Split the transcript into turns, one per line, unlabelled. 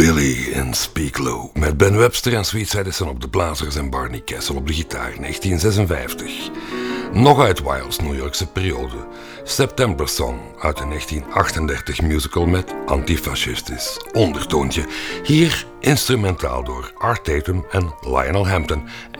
Billy in Speak Low. Met Ben Webster en Sweet Citizen op de blazers en Barney Kessel op de gitaar. 1956. Nog uit Wilde's New Yorkse periode. September Song uit een 1938 musical met antifascistisch ondertoontje. Hier instrumentaal door Art Tatum en Lionel Hampton.